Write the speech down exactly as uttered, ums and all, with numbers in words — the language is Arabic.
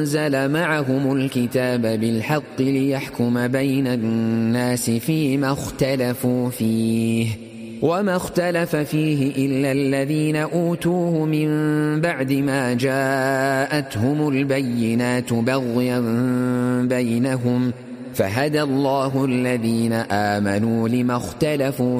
أنزل معهم الكتاب بالحق ليحكم بين الناس فيما اختلفوا فيه وما اختلف فيه إلا الذين أوتوه من بعد ما جاءتهم البينات بغيا بينهم فهدى الله الذين آمنوا لما اختلفوا